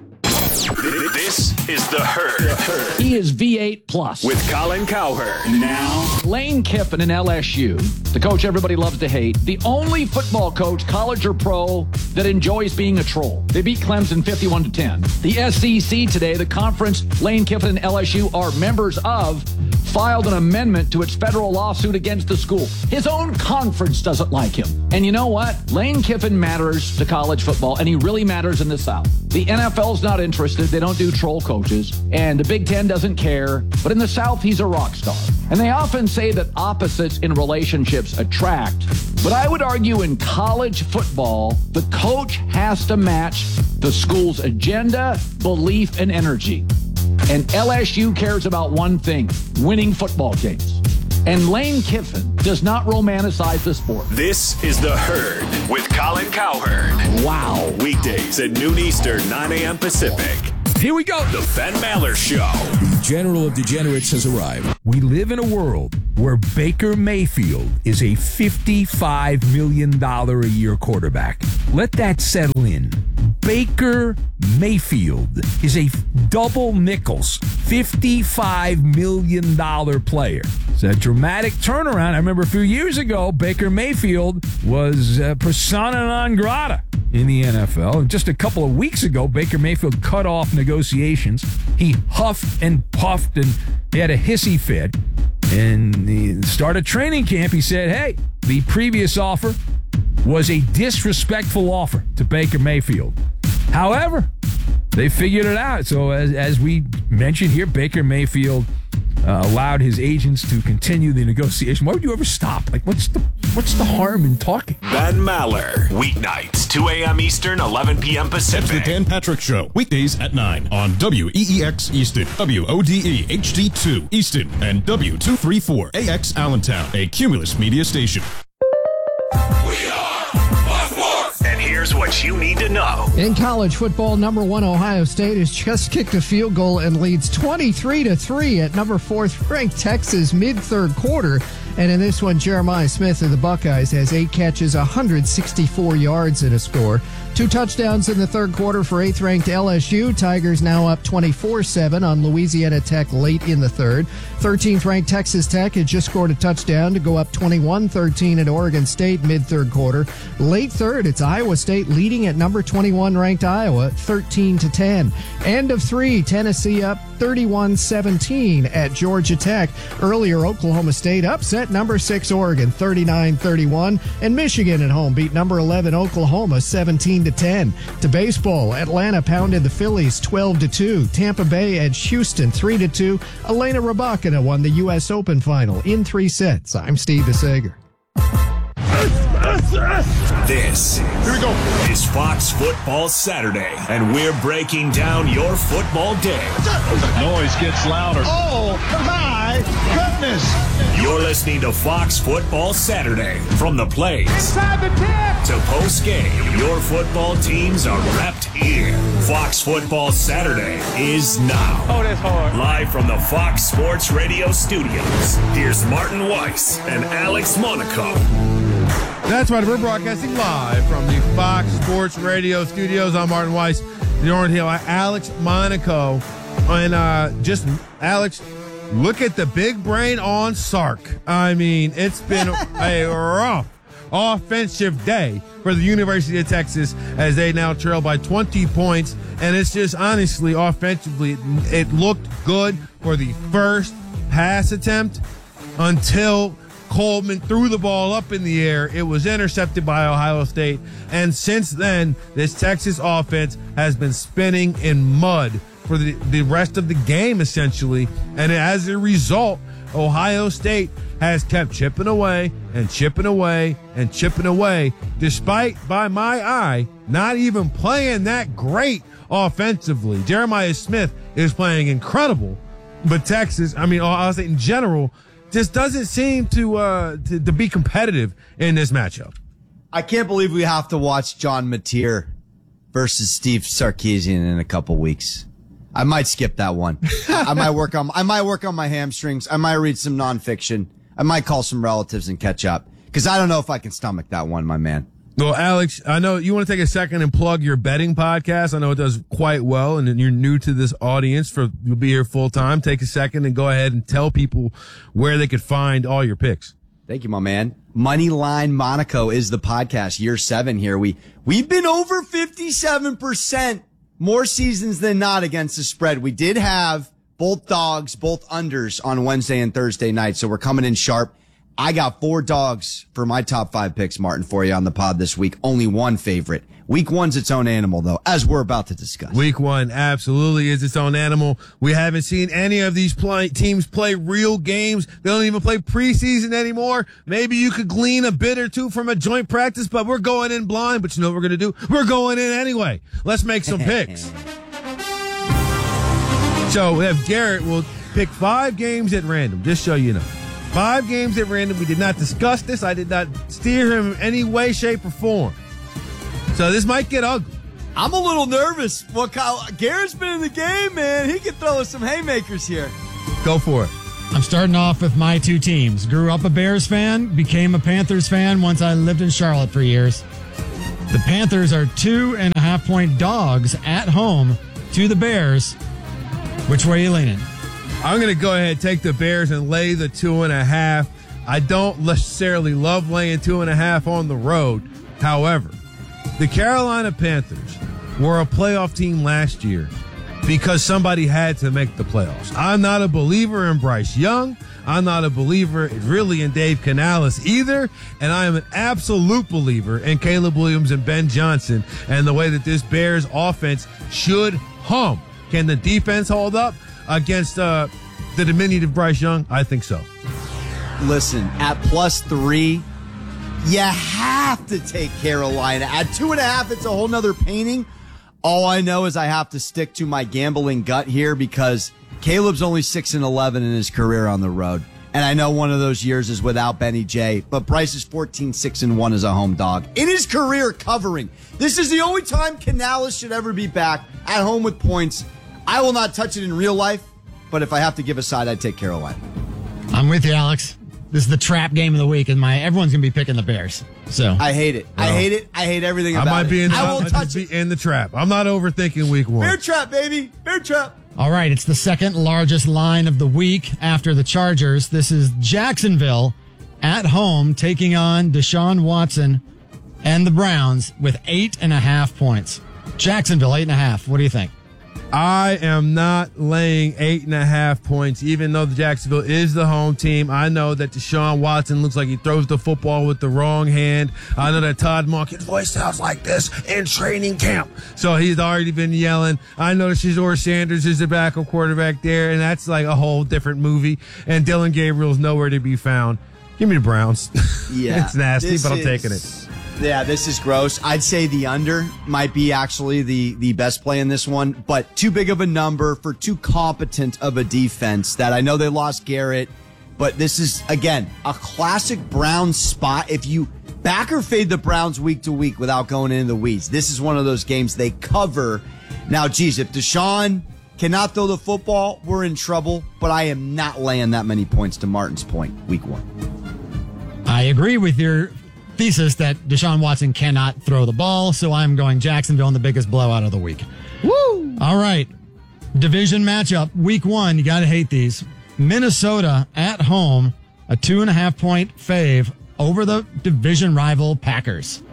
This is The Herd. He is V eight plus. With Colin Cowherd. Now, Lane Kiffin in L S U, the coach everybody loves to hate, the only football coach, college or pro, that enjoys being a troll. They beat Clemson fifty-one to ten. The S E C today, the conference Lane Kiffin and L S U are members of, filed an amendment to its federal lawsuit against the school. His own conference doesn't like him. And you know what? Lane Kiffin matters to college football, and he really matters in the South. The N F L's not interested. They don't do troll coaches. And the Big Ten doesn't care. But in the South, he's a rock star. And they often say that opposites in relationships attract. But I would argue in college football, the coach has to match the school's agenda, belief, and energy. And L S U cares about one thing: winning football games. And Lane Kiffin does not romanticize the sport. This is The Herd with Colin Cowherd. Wow. Weekdays at noon Eastern, nine a.m. Pacific. Here we go. The Ben Maller Show. The General of Degenerates has arrived. We live in a world where Baker Mayfield is a fifty-five million dollars a year quarterback. Let that settle in. Baker Mayfield is a double nickels, fifty-five million dollars player. It's a dramatic turnaround. I remember a few years ago, Baker Mayfield was uh, persona non grata in the N F L. And just a couple of weeks ago, Baker Mayfield cut off negotiations. He huffed and puffed and he had a hissy fit. And the start of training camp, he said, hey, the previous offer was a disrespectful offer to Baker Mayfield. However, they figured it out. So as, as we mentioned here, Baker Mayfield uh, allowed his agents to continue the negotiation. Why would you ever stop? Like, what's the what's the harm in talking? Ben Maller. Weeknights, two a.m. Eastern, eleven p.m. Pacific. It's the Dan Patrick Show. Weekdays at nine on W E E X Easton, W O D E H D two Easton, and W two thirty-four A X Allentown, a Cumulus media station. And here's what you need to know. In college football, number one Ohio State has just kicked a field goal and leads twenty-three to three at number fourth ranked Texas mid-third quarter. And in this one, Jeremiah Smith of the Buckeyes has eight catches, one hundred sixty-four yards in a score. Two touchdowns in the third quarter for eighth-ranked L S U. Tigers now up twenty-four seven on Louisiana Tech late in the third. thirteenth-ranked Texas Tech had just scored a touchdown to go up twenty-one thirteen at Oregon State mid-third quarter. Late third, it's Iowa State leading at number twenty-one ranked Iowa, thirteen to ten. End of three, Tennessee up thirty-one seventeen at Georgia Tech. Earlier, Oklahoma State upset number six Oregon, thirty-nine thirty-one. And Michigan at home beat number eleven Oklahoma, seventeen to ten. To baseball, Atlanta pounded the Phillies twelve to two. Tampa Bay edged Houston three to two. Elena Rybakina won the U S Open final in three sets. I'm Steve DeSager. This Here we go. is Fox Football Saturday, and we're breaking down your football day. The noise gets louder. Oh, my goodness. You're listening to Fox Football Saturday. From the plays Inside the tip to post-game, your football teams are wrapped here. Fox Football Saturday is now. Oh, that's hard. Live from the Fox Sports Radio studios, here's Martin Weiss and Alex Monaco. That's right. We're broadcasting live from the Fox Sports Radio studios. I'm Martin Weiss, the Orange Hill, Alex Monaco. And uh, just, Alex, look at the big brain on Sark. I mean, it's been a rough offensive day for the University of Texas as they now trail by twenty points. And it's just, honestly, offensively, it looked good for the first pass attempt until Coleman threw the ball up in the air. It was intercepted by Ohio State. And since then, this Texas offense has been spinning in mud for the, the rest of the game, essentially. And as a result, Ohio State has kept chipping away and chipping away and chipping away, despite, by my eye, not even playing that great offensively. Jeremiah Smith is playing incredible, but Texas, I mean, Ohio State in general, just doesn't seem to, uh, to to be competitive in this matchup. I can't believe we have to watch John Mateer versus Steve Sarkisian in a couple weeks. I might skip that one. I might work on I might work on my hamstrings. I might read some nonfiction. I might call some relatives and catch up because I don't know if I can stomach that one, my man. Well, Alex, I know you want to take a second and plug your betting podcast. I know it does quite well, and you're new to this audience. For you'll be here full time. Take a second and go ahead and tell people where they could find all your picks. Thank you, my man. Moneyline Monaco is the podcast. Year seven here. We we've been over fifty-seven percent more seasons than not against the spread. We did have both dogs, both unders on Wednesday and Thursday night, so we're coming in sharp. I got four dogs for my top five picks, Martin, for you on the pod this week. Only one favorite. Week one's its own animal, though, as we're about to discuss. Week one absolutely is its own animal. We haven't seen any of these play, teams play real games. They don't even play preseason anymore. Maybe you could glean a bit or two from a joint practice, but we're going in blind. But you know what we're going to do? We're going in anyway. Let's make some picks. So we have Garrett will pick five games at random, just so you know. Five games at random. We did not discuss this. I did not steer him in any way, shape, or form. So this might get ugly. I'm a little nervous. Well, Kyle, Garrett's been in the game, man. He can throw us some haymakers here. Go for it. I'm starting off with my two teams. Grew up a Bears fan, became a Panthers fan once I lived in Charlotte for years. The Panthers are two and a half point dogs at home to the Bears. Which way are you leaning? I'm going to go ahead and take the Bears and lay the two and a half. I don't necessarily love laying two and a half on the road. However, the Carolina Panthers were a playoff team last year because somebody had to make the playoffs. I'm not a believer in Bryce Young. I'm not a believer really in Dave Canales either. And I am an absolute believer in Caleb Williams and Ben Johnson and the way that this Bears offense should hum. Can the defense hold up against uh, the diminutive Bryce Young? I think so. Listen, at plus three, you have to take Carolina. At two and a half, it's a whole nother painting. All I know is I have to stick to my gambling gut here because Caleb's only six and eleven in his career on the road. And I know one of those years is without Benny J, but Bryce is fourteen six and one as a home dog. In his career covering, this is the only time Canales should ever be back at home with points. I will not touch it in real life, but if I have to give a side, I'd take Carolina. I'm with you, Alex. This is the trap game of the week, and my everyone's going to be picking the Bears. So I hate it. I hate it. I hate everything I about might it. be in, I I won't might touch just be in the trap. I'm not overthinking week one. Bear trap, baby. Bear trap. All right, it's the second largest line of the week after the Chargers. This is Jacksonville at home taking on Deshaun Watson and the Browns with eight and a half points. Jacksonville, eight and a half. What do you think? I am not laying eight and a half points, even though the Jacksonville is the home team. I know that Deshaun Watson looks like he throws the football with the wrong hand. I know that Todd Monken's voice sounds like this in training camp. So he's already been yelling. I know that Shazor Sanders is the backup quarterback there, and that's like a whole different movie. And Dylan Gabriel's nowhere to be found. Give me the Browns. Yeah. It's nasty, but I'm is, taking it. Yeah, this is gross. I'd say the under might be actually the, the best play in this one, but too big of a number for too competent of a defense that I know they lost Garrett, but this is, again, a classic Browns spot. If you back or fade the Browns week to week without going into the weeds, this is one of those games they cover. Now, geez, if Deshaun cannot throw the football, we're in trouble, but I am not laying that many points to Martin's point week one. I agree with your thesis that Deshaun Watson cannot throw the ball, so I'm going Jacksonville in the biggest blowout of the week. Woo! All right. Division matchup, week one. You got to hate these. Minnesota at home, a two and a half point fave over the division rival Packers.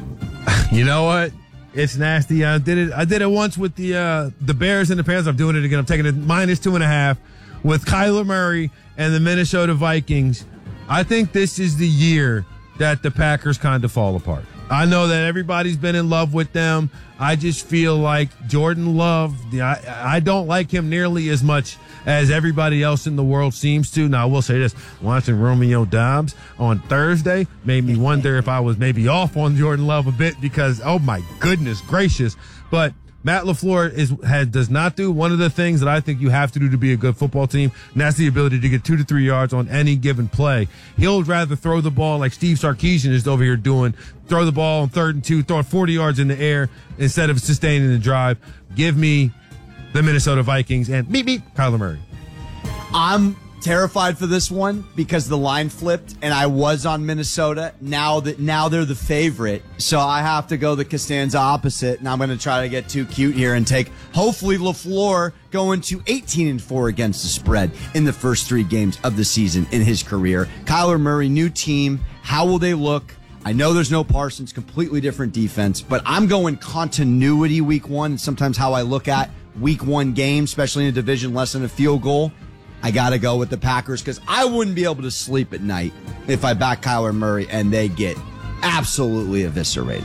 You know what? It's nasty. I did it. I did it once with the uh, the Bears and the Panthers. I'm doing it again. I'm taking it minus two and a half with Kyler Murray and the Minnesota Vikings. I think this is the year that the Packers kind of fall apart. I know that everybody's been in love with them. I just feel like Jordan Love, I, I don't like him nearly as much as everybody else in the world seems to. Now, I will say this. Watching Romeo Doubs on Thursday made me wonder if I was maybe off on Jordan Love a bit because, oh, my goodness gracious. But Matt LaFleur is has, does not do one of the things that I think you have to do to be a good football team, and that's the ability to get two to three yards on any given play. He'll rather throw the ball like Steve Sarkisian is over here doing, throw the ball on third and two, throw it forty yards in the air instead of sustaining the drive. Give me the Minnesota Vikings and beep, beep, Kyler Murray. I'm terrified for this one because the line flipped and I was on Minnesota. Now that now they're the favorite. So I have to go the Costanza opposite, and I'm going to try to get too cute here and take hopefully LaFleur going to eighteen and four against the spread in the first three games of the season in his career. Kyler Murray, new team. How will they look? I know there's no Parsons, completely different defense, but I'm going continuity week one. It's sometimes how I look at week one games, especially in a division less than a field goal. I got to go with the Packers because I wouldn't be able to sleep at night if I back Kyler Murray and they get absolutely eviscerated.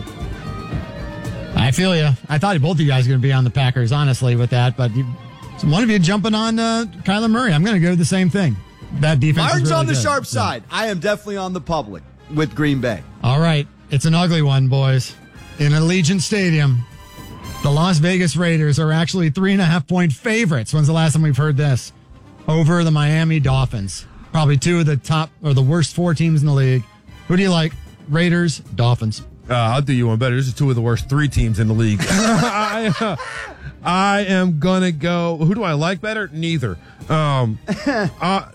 I feel you. I thought both of you guys were going to be on the Packers, honestly, with that. But you, so one of you jumping on uh, Kyler Murray. I'm going to go with the same thing. That defense Martin's is really on the good. sharp side. Yeah. I am definitely on the public with Green Bay. All right. It's an ugly one, boys. In Allegiant Stadium, the Las Vegas Raiders are actually three and a half point favorites. When's the last time we've heard this? Over the Miami Dolphins. Probably two of the top or the worst four teams in the league. Who do you like? Raiders, Dolphins. Uh, I'll do you one better. This is two of the worst three teams in the league. I, uh, I am gonna go. Who do I like better? Neither. Um, uh, uh,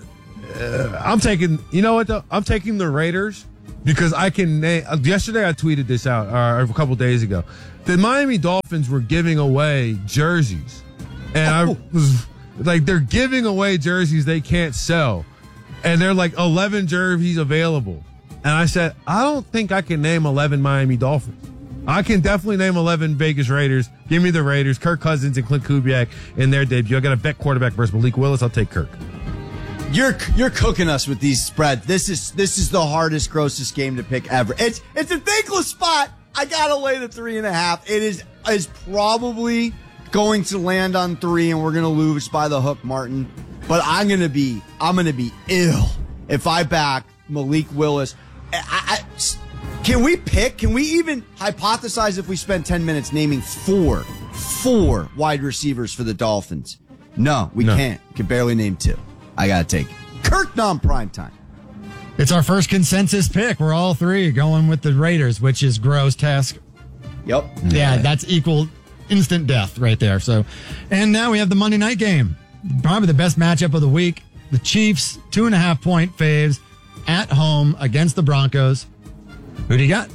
I'm taking. You know what? Though? I'm taking the Raiders because I can name. Uh, yesterday, I tweeted this out uh, a couple days ago. The Miami Dolphins were giving away jerseys, and I was like, they're giving away jerseys they can't sell, and they're like eleven jerseys available. And I said, I don't think I can name eleven Miami Dolphins. I can definitely name eleven Vegas Raiders. Give me the Raiders. Kirk Cousins and Clint Kubiak in their debut. I got a vet quarterback versus Malik Willis. I'll take Kirk. You're you're cooking us with these spreads. This is this is the hardest, grossest game to pick ever. It's it's a thankless spot. I gotta lay the three and a half. It is is probably going to land on three, and we're gonna lose by the hook, Martin. But I'm gonna be I'm gonna be ill if I back Malik Willis. I, I, can we pick? Can we even hypothesize if we spend ten minutes naming four, four wide receivers for the Dolphins? No, we no. can't. We can barely name two. I got to take it. Kirk non-prime time. It's our first consensus pick. We're all three going with the Raiders, which is gross task. Yep. Yeah, that's equal instant death right there. So, and now we have the Monday night game. Probably the best matchup of the week. The Chiefs, two and a half point faves. At home against the Broncos. Who do you got?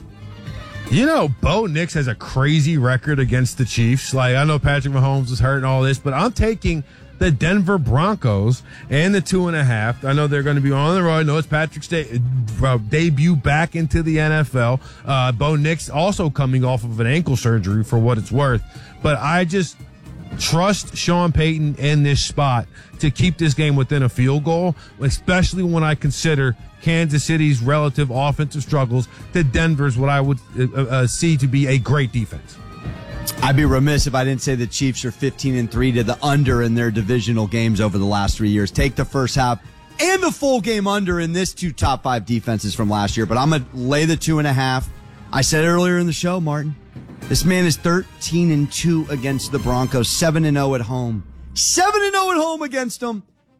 You know, Bo Nix has a crazy record against the Chiefs. Like, I know Patrick Mahomes is hurt and all this, but I'm taking the Denver Broncos and the two and a half. I know they're going to be on the road. I know it's Patrick's de- uh, debut back into the N F L. Uh, Bo Nix also coming off of an ankle surgery for what it's worth. But I just trust Sean Payton in this spot to keep this game within a field goal, especially when I consider Kansas City's relative offensive struggles to Denver's, what I would uh, uh, see to be a great defense. I'd be remiss if I didn't say the Chiefs are fifteen and three to the under in their divisional games over the last three years. Take the first half and the full game under in this two top five defenses from last year, but I'm going to lay the two and a half. I said earlier in the show, Martin, this man is thirteen and two against the Broncos, seven and oh at home. seven and oh at home against them.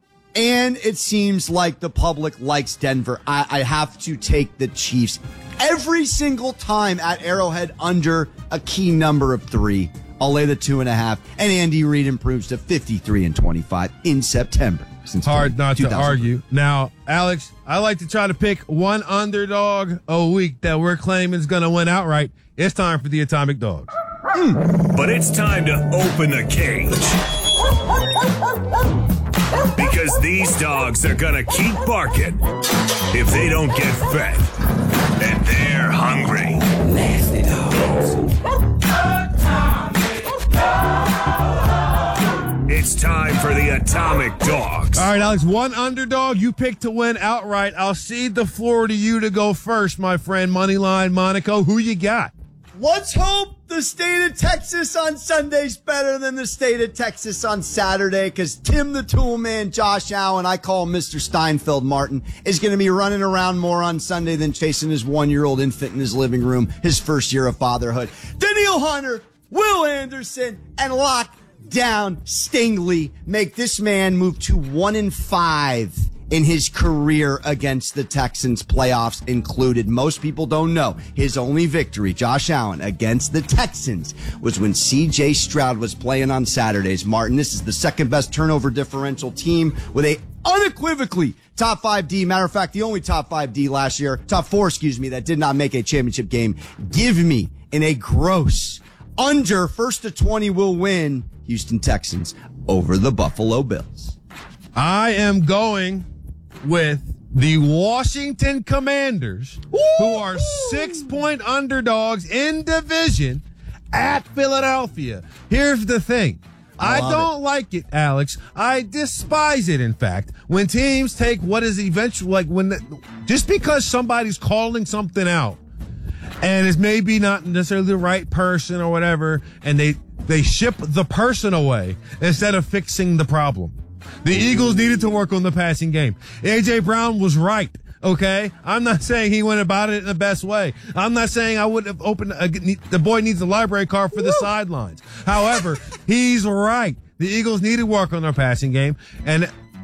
And it seems like the public likes Denver. I, I have to take the Chiefs every single time at Arrowhead under a key number of three. I'll lay the two and a half. And Andy Reid improves to fifty-three and twenty-five in September. Since Hard not to argue. Now, Alex, I like to try to pick one underdog a week that we're claiming is going to win outright. It's time for the Atomic Dogs. Mm. But it's time to open the cage. Because these dogs are going to keep barking if they don't get fed. And they're hungry. Nasty dogs. It's time for the Atomic Dogs. All right, Alex, one underdog you picked to win outright. I'll cede the floor to you to go first, my friend. Moneyline Monaco, who you got? Let's hope the state of Texas on Sunday's better than the state of Texas on Saturday, because Tim the Tool Man, Josh Allen, I call him Mister Steinfeld Martin, is going to be running around more on Sunday than chasing his one-year-old infant in his living room, his first year of fatherhood. Danielle Hunter, Will Anderson, and Lockdown Stingley make this man move to one and five in his career against the Texans, playoffs included. Most people don't know his only victory, Josh Allen, against the Texans was when C J Stroud was playing on Saturdays. Martin, this is the second best turnover differential team with a unequivocally top five D. Matter of fact, the only top five D last year, top four, excuse me, that did not make a championship game. Give me in a gross under first to twenty will win Houston Texans over the Buffalo Bills. I am going with the Washington Commanders, Woo! who are six-point underdogs in division at Philadelphia. Here's the thing. I, I don't it. like it, Alex. I despise it, in fact, when teams take what is eventually, like when, the, just because somebody's calling something out and it's maybe not necessarily the right person or whatever, and they, they ship the person away instead of fixing the problem. The Eagles needed to work on the passing game. A J. Brown was right, okay? I'm not saying he went about it in the best way. I'm not saying I would have opened a, the boy needs a library card for the Woo! sidelines. However, he's right. The Eagles need to work on their passing game. And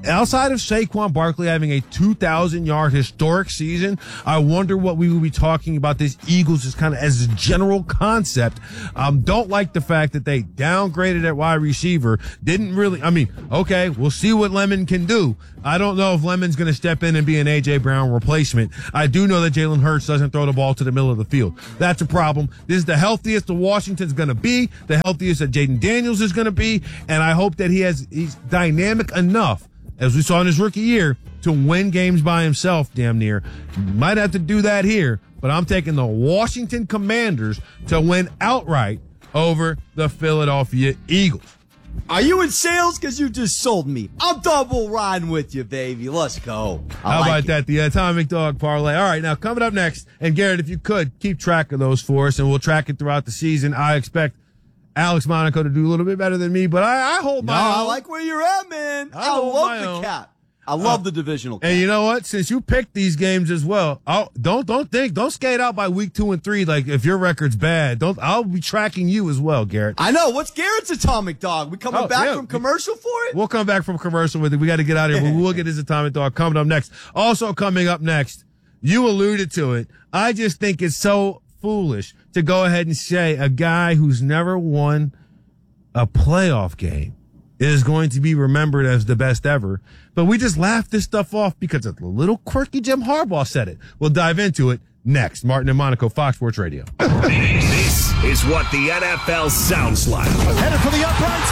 outside of Saquon Barkley having a two thousand yard historic season, I wonder what we will be talking about this Eagles as kind of as a general concept. Um, don't like the fact that they downgraded at wide receiver. Didn't really, I mean, okay, we'll see what Lemon can do. I don't know if Lemon's going to step in and be an A J Brown replacement. I do know that Jalen Hurts doesn't throw the ball to the middle of the field. That's a problem. This is the healthiest the Washington's going to be, the healthiest that Jaden Daniels is going to be, and I hope that he has he's dynamic enough, as we saw in his rookie year, to win games by himself, damn near. Might have to do that here, but I'm taking the Washington Commanders to win outright over the Philadelphia Eagles. Are you in sales? Because you just sold me. I'm double riding with you, baby. Let's go. I How like about it. that? The Atomic Dog Parlay. All right, now coming up next, and Garrett, if you could, keep track of those for us, and we'll track it throughout the season. I expect Alex Monaco to do a little bit better than me, but I, I hold No, my own. I like where you're at, man. I, hold my love the own. cap. I love Uh, the divisional cap. And you know what? Since you picked these games as well, I'll, don't don't think don't skate out by week two and three. Like if your record's bad, don't. I'll be tracking you as well, Garrett. I know. What's Garrett's Atomic Dog? We coming Oh, back yeah. from commercial for it? We'll come back from commercial with it. We got to get out of here, but we'll get his Atomic Dog coming up next. Also coming up next, you alluded to it. I just think it's so foolish to go ahead and say a guy who's never won a playoff game is going to be remembered as the best ever. But we just laugh this stuff off because a little quirky Jim Harbaugh said it. We'll dive into it next. Martin and Monaco, Fox Sports Radio. This is what the N F L sounds like. Headed for the uprights.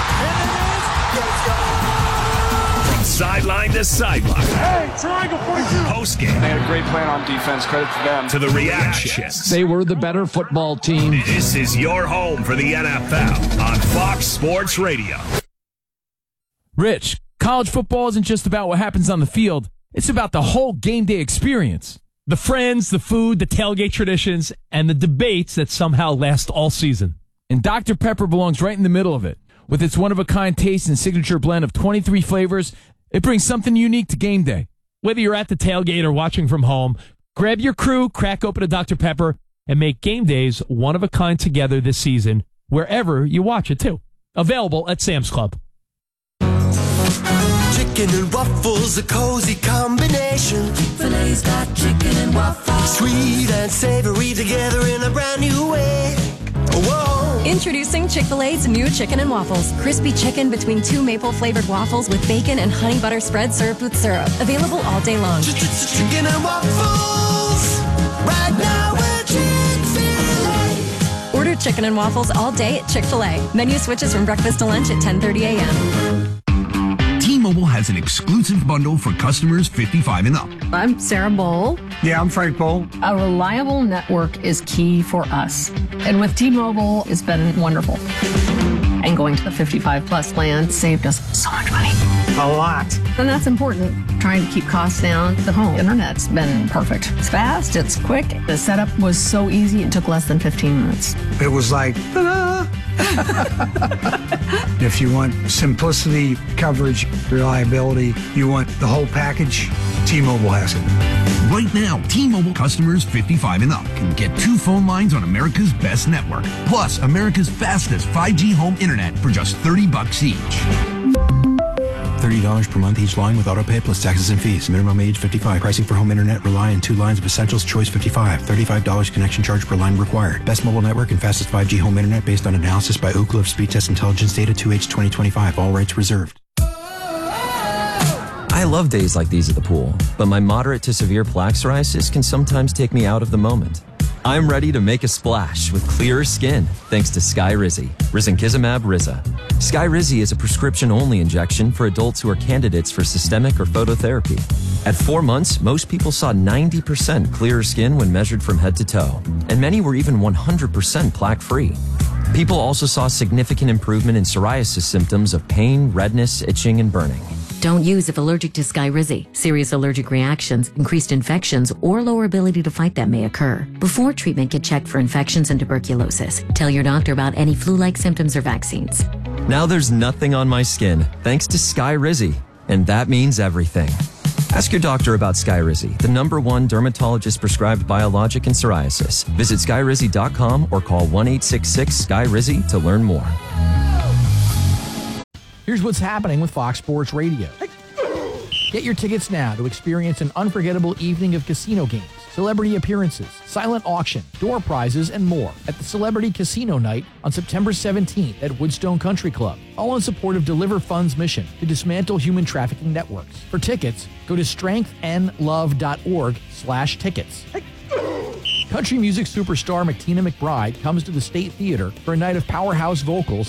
From sideline to sideline. Hey, triangle forty-two. Post game. They had a great plan on defense. Credit to them. To the reactions. They were the better football team. This is your home for the N F L on Fox Sports Radio. Rich, college football isn't just about what happens on the field. It's about the whole game day experience. The friends, the food, the tailgate traditions, and the debates that somehow last all season. And Doctor Pepper belongs right in the middle of it. With its one-of-a-kind taste and signature blend of twenty-three flavors, it brings something unique to game day. Whether you're at the tailgate or watching from home, grab your crew, crack open a Doctor Pepper, and make game days one-of-a-kind together this season, wherever you watch it, too. Available at Sam's Club. Chicken and waffles, a cozy combination. Chick-fil-A's got chicken and waffles. Sweet and savory together in a brand new way. Whoa. Introducing Chick-fil-A's new chicken and waffles. Crispy chicken between two maple-flavored waffles with bacon and honey butter spread served with syrup. Available all day long. Chicken and waffles. Right now we're Chick-fil-A. Order chicken and waffles all day at Chick-fil-A. Menu switches from breakfast to lunch at ten thirty a.m. T-Mobile has an exclusive bundle for customers fifty-five and up. I'm Sarah Bowl. Yeah, I'm Frank Bowl. A reliable network is key for us. And with T-Mobile, it's been wonderful. And going to the fifty-five plus plan saved us so much money. A lot. And that's important. Trying to keep costs down. The home internet's been perfect. It's fast, it's quick. The setup was so easy, it took less than fifteen minutes. It was like, ta-da! If you want simplicity, coverage, reliability, you want the whole package, T-Mobile has it. Right now, T-Mobile customers fifty-five and up can get two phone lines on America's best network, plus America's fastest five G home internet for just thirty bucks each. thirty dollars per month each line with autopay plus taxes and fees. Minimum age fifty-five. Pricing for home internet rely on two lines of Essentials Choice fifty-five. thirty-five dollars connection charge per line required. Best mobile network and fastest five G home internet based on analysis by Ookla of Speed Test Intelligence data two H twenty twenty-five. All rights reserved. I love days like these at the pool, but my moderate to severe plaque psoriasis can sometimes take me out of the moment. I'm ready to make a splash with clearer skin thanks to Skyrizi, risankizumab Riza. Skyrizi is a prescription-only injection for adults who are candidates for systemic or phototherapy. At four months, most people saw ninety percent clearer skin when measured from head to toe, and many were even one hundred percent plaque-free. People also saw significant improvement in psoriasis symptoms of pain, redness, itching, and burning. Don't use if allergic to Skyrizi. Serious allergic reactions, increased infections, or lower ability to fight them may occur. Before treatment, get checked for infections and tuberculosis. Tell your doctor about any flu-like symptoms or vaccines. Now there's nothing on my skin thanks to Skyrizi, and that means everything. Ask your doctor about Skyrizi, the number one dermatologist-prescribed biologic in psoriasis. Visit skyrizi dot com or call one eight six six Sky Rizi to learn more. Here's what's happening with Fox Sports Radio. Get your tickets now to experience an unforgettable evening of casino games, celebrity appearances, silent auction, door prizes, and more at the Celebrity Casino Night on September seventeenth at Woodstone Country Club, all in support of Deliver Fund's mission to dismantle human trafficking networks. For tickets, go to strengthandlove.org slash tickets. Country music superstar McTina McBride comes to the State Theater for a night of powerhouse vocals